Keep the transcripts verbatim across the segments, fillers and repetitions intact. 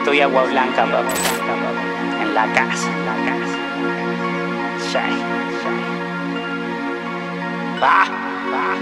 Chito y Agua Blanca, papá. En la casa, en la casa. Shay, shay. Va, va.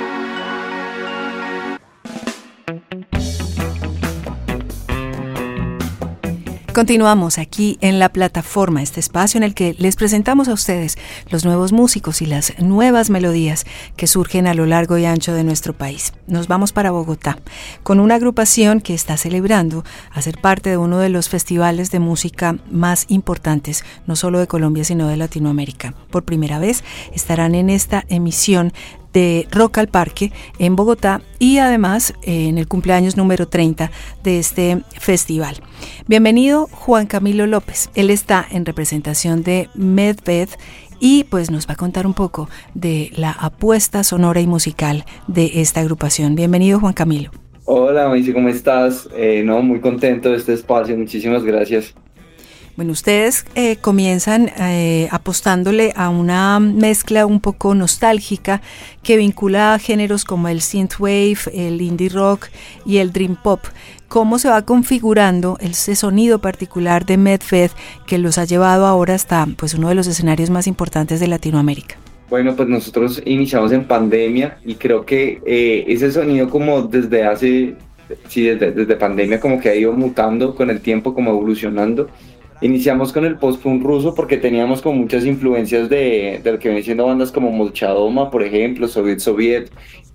Continuamos aquí en La Plataforma, este espacio en el que les presentamos a ustedes los nuevos músicos y las nuevas melodías que surgen a lo largo y ancho de nuestro país. Nos vamos para Bogotá con una agrupación que está celebrando hacer parte de uno de los festivales de música más importantes, no solo de Colombia sino de Latinoamérica. Por primera vez estarán en esta emisión de Rock al Parque en Bogotá y además eh, en el cumpleaños número treinta de este festival. Bienvenido Juan Camilo López, él está en representación de Medved y pues nos va a contar un poco de la apuesta sonora y musical de esta agrupación. Bienvenido Juan Camilo. Hola Mauricio, ¿cómo estás? Eh, no, muy contento de este espacio, muchísimas gracias. Bueno, ustedes eh, comienzan eh, apostándole a una mezcla un poco nostálgica que vincula a géneros como el synthwave, el indie rock y el dream pop. ¿Cómo se va configurando ese sonido particular de Medved que los ha llevado ahora hasta pues, uno de los escenarios más importantes de Latinoamérica? Bueno, pues nosotros iniciamos en pandemia y creo que eh, ese sonido como desde hace, sí, desde, desde pandemia como que ha ido mutando con el tiempo, como evolucionando. Iniciamos con el post-punk ruso porque teníamos como muchas influencias de, de lo que vienen siendo bandas como Molchadoma, por ejemplo, Soviet Soviet,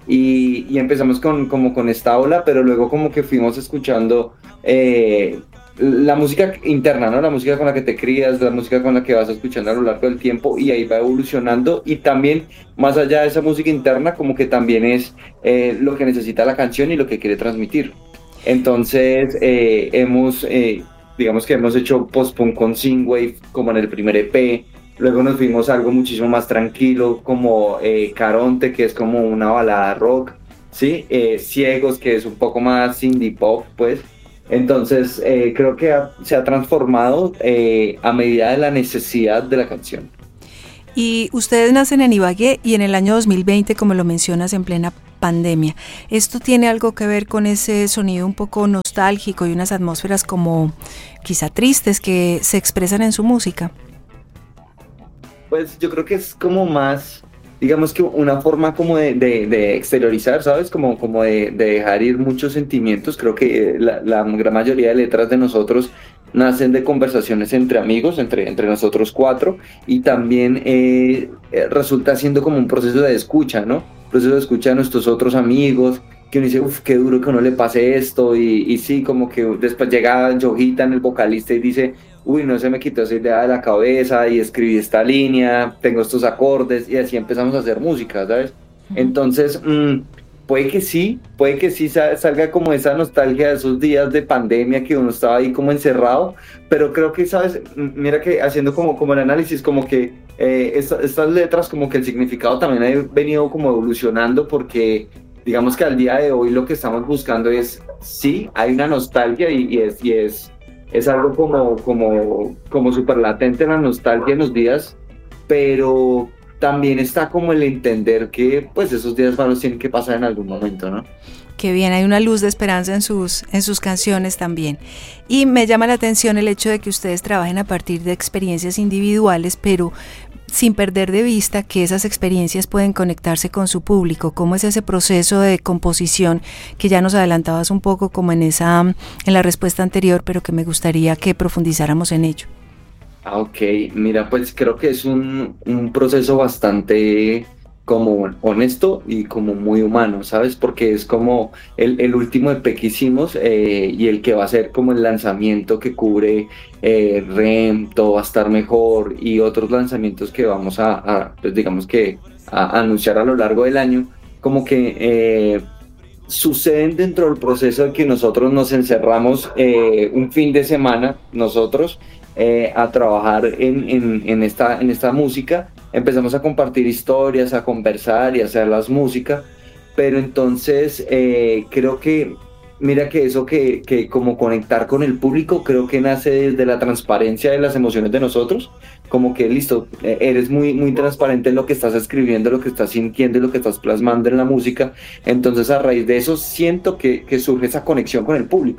y, y empezamos con, como con esta ola, pero luego como que fuimos escuchando eh, la música interna, ¿no? La música con la que te crías, la música con la que vas escuchando a lo largo del tiempo, y ahí va evolucionando, y también más allá de esa música interna, como que también es eh, lo que necesita la canción y lo que quiere transmitir. Entonces eh, hemos... Eh, digamos que hemos hecho post-punk con synthwave como en el primer E P, luego nos fuimos a algo muchísimo más tranquilo como eh, Caronte, que es como una balada rock, ¿sí? Eh, Ciegos, que es un poco más indie pop, pues. Entonces eh, creo que ha, se ha transformado eh, a medida de la necesidad de la canción. Y ustedes nacen en Ibagué y en el año dos mil veinte, como lo mencionas, en plena pandemia. ¿Esto tiene algo que ver con ese sonido un poco nostálgico y unas atmósferas como quizá tristes que se expresan en su música? Pues yo creo que es como más, digamos que una forma como de, de, de exteriorizar, ¿sabes? Como, como de, de dejar ir muchos sentimientos. Creo que la, la gran mayoría de letras de nosotros nacen de conversaciones entre amigos, entre, entre nosotros cuatro, y también eh, resulta siendo como un proceso de escucha, ¿no? Proceso de escucha de nuestros otros amigos, que uno dice, uff, qué duro que no le pase esto, y, y sí, como que después llega Yojitan, el vocalista, y dice, uy, no se me quitó esa idea de la cabeza, y escribí esta línea, tengo estos acordes, y así empezamos a hacer música, ¿sabes? Entonces, mmm, puede que sí, puede que sí salga como esa nostalgia de esos días de pandemia que uno estaba ahí como encerrado, pero creo que, ¿sabes? Mira que haciendo como, como el análisis, como que eh, esta, estas letras, como que el significado también ha venido como evolucionando, porque digamos que al día de hoy lo que estamos buscando es, sí, hay una nostalgia y, y es, y es, es algo como, como, como súper latente la nostalgia en los días, pero también está como el entender que pues esos días malos tienen que pasar en algún momento, ¿no? Qué bien, hay una luz de esperanza en sus, en sus canciones también. Y me llama la atención el hecho de que ustedes trabajen a partir de experiencias individuales, pero sin perder de vista que esas experiencias pueden conectarse con su público. ¿Cómo es ese proceso de composición que ya nos adelantabas un poco como en esa, en la respuesta anterior, pero que me gustaría que profundizáramos en ello? Ah, ok, mira, pues creo que es un, un proceso bastante como honesto y como muy humano, ¿sabes? Porque es como el, el último E P que hicimos eh, y el que va a ser como el lanzamiento que cubre eh, R E M, Todo va a estar mejor y otros lanzamientos que vamos a, a pues digamos que a, a anunciar a lo largo del año, como que eh, suceden dentro del proceso de que nosotros nos encerramos eh, un fin de semana, nosotros, Eh, a trabajar en, en, en, esta, en esta música, empezamos a compartir historias, a conversar y a hacer las músicas, pero entonces eh, creo que, mira que eso que, que como conectar con el público, creo que nace desde la transparencia de las emociones de nosotros, como que listo, eres muy, muy transparente en lo que estás escribiendo, lo que estás sintiendo y lo que estás plasmando en la música, entonces a raíz de eso siento que, que surge esa conexión con el público.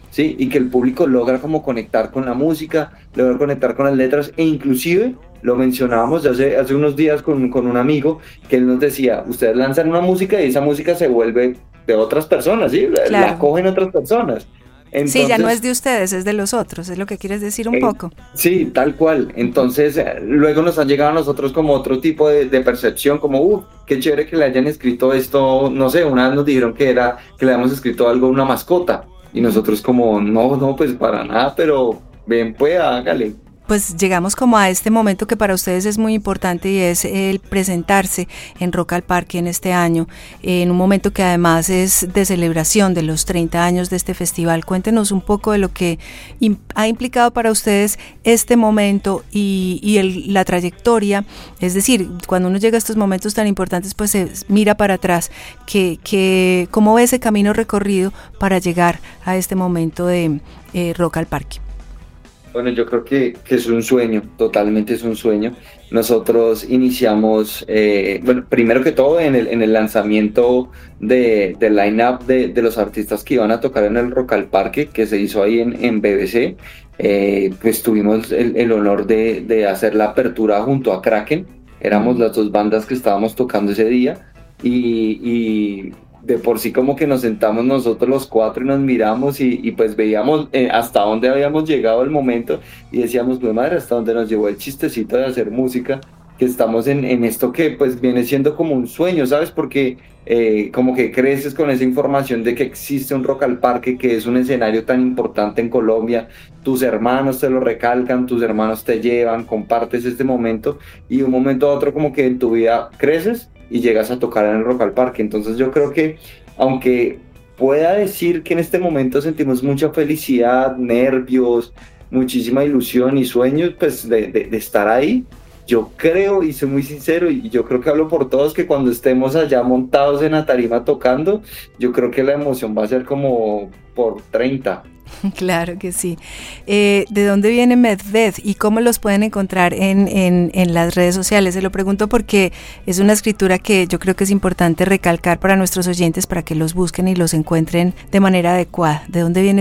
¿sí? Y que el público logra como conectar con la música, logra conectar con las letras, e inclusive lo mencionábamos hace, hace unos días con, con un amigo, que él nos decía, ustedes lanzan una música y esa música se vuelve de otras personas, ¿sí? La, Claro. la cogen otras personas. Entonces, sí, ya no es de ustedes, es de los otros, es lo que quieres decir un eh, poco. sí, tal cual. Entonces, eh, luego nos han llegado a nosotros como otro tipo de, de percepción, como, uh, qué chévere que le hayan escrito esto, no sé, una vez nos dijeron que era, que le habíamos escrito algo a una mascota, y nosotros como, no, no, pues para nada, pero ven, pues, hágale. Pues llegamos como a este momento que para ustedes es muy importante y es el presentarse en Rock al Parque en este año, en un momento que además es de celebración de los treinta años de este festival. Cuéntenos un poco de lo que ha implicado para ustedes este momento y, y el, la trayectoria, es decir, cuando uno llega a estos momentos tan importantes, pues se mira para atrás, que, que cómo ve ese camino recorrido para llegar a este momento de eh, Rock al Parque. Bueno, yo creo que, que es un sueño, totalmente es un sueño. Nosotros iniciamos, eh, bueno, primero que todo en el, en el lanzamiento de, del line-up de, de los artistas que iban a tocar en el Rock al Parque, que se hizo ahí en, en B B C. Eh, pues tuvimos el, el honor de, de hacer la apertura junto a Kraken. Éramos las dos bandas que estábamos tocando ese día y... y de por sí como que nos sentamos nosotros los cuatro y nos miramos y, y pues veíamos eh, hasta dónde habíamos llegado el momento y decíamos, pues madre, hasta dónde nos llevó el chistecito de hacer música, que estamos en, en esto que pues viene siendo como un sueño, ¿sabes? Porque eh, como que creces con esa información de que existe un Rock al Parque, que es un escenario tan importante en Colombia, tus hermanos te lo recalcan, tus hermanos te llevan, compartes este momento y de un momento a otro como que en tu vida creces y llegas a tocar en el Rock al Parque. Entonces yo creo que, aunque pueda decir que en este momento sentimos mucha felicidad, nervios, muchísima ilusión y sueños, pues de, de, de estar ahí, yo creo, y soy muy sincero, y yo creo que hablo por todos, que cuando estemos allá montados en la tarima tocando, yo creo que la emoción va a ser como por treinta. Claro que sí. Eh, ¿De dónde viene Medved y cómo los pueden encontrar en, en, en las redes sociales? Se lo pregunto porque es una escritura que yo creo que es importante recalcar para nuestros oyentes para que los busquen y los encuentren de manera adecuada. ¿De dónde viene